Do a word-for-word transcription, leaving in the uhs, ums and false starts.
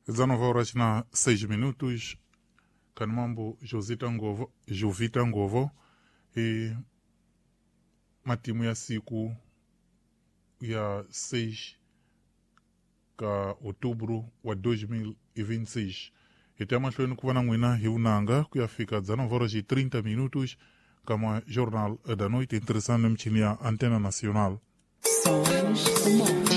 dezenove horas na seis minutos. Kanmambo Josita Ngovo, Jovita Ngovo e matimu ya siku ya seis ka outubro wa dois mil e vinte e seis. Itama shwenu kuwana mwina hiunanga kuyafika dezenove horas e trinta minutos kama Jornal da Noite interessante mchini ya Antena Nacional. Sons do Mundo.